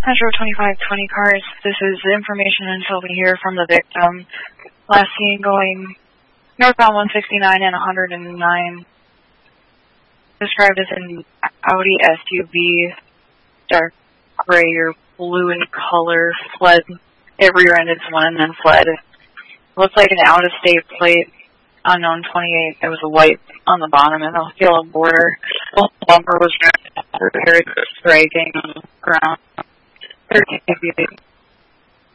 Metro 2520 cars. This is information until we hear from the victim. Last seen going northbound 169 and 109. Described as an Audi SUV, dark gray or blue in color. Fled. It rear-ended someone and then fled. Looks like an out-of-state plate. Unknown 28. There was a white on the bottom and a yellow border. The bumper was repaired, striking on the ground. 13